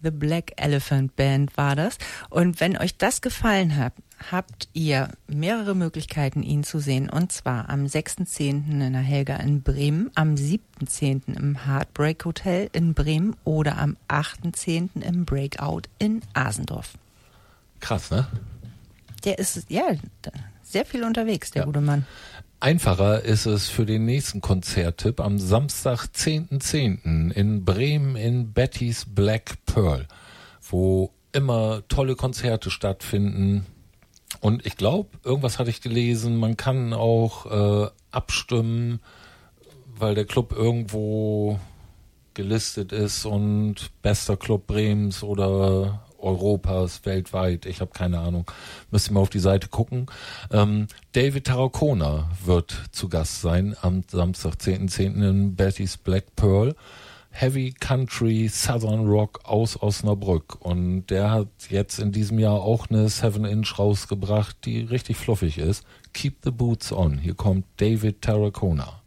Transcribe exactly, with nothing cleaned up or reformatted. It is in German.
The Black Elephant Band war das. Und wenn euch das gefallen hat, habt ihr mehrere Möglichkeiten, ihn zu sehen. Und zwar am sechsten zehnten in der Helga in Bremen, am siebten zehnten im Heartbreak Hotel in Bremen oder am achten zehnten im Breakout in Asendorf. Krass, ne? Der ist, ja, sehr viel unterwegs, der ja. gute Mann. Einfacher ist es für den nächsten Konzerttipp am Samstag, zehnten zehnten in Bremen in Betty's Black Pearl, wo immer tolle Konzerte stattfinden. Und ich glaube, irgendwas hatte ich gelesen, man kann auch äh, abstimmen, weil der Club irgendwo gelistet ist und bester Club Bremens oder Europas, weltweit, ich habe keine Ahnung, müsst ihr mal auf die Seite gucken. Ähm, David Tarracona wird zu Gast sein am Samstag, zehnten zehnten in Betty's Black Pearl. Heavy Country Southern Rock aus Osnabrück, und der hat jetzt in diesem Jahr auch eine seven inch rausgebracht, die richtig fluffig ist. Keep the Boots On. Hier kommt David Tarracona.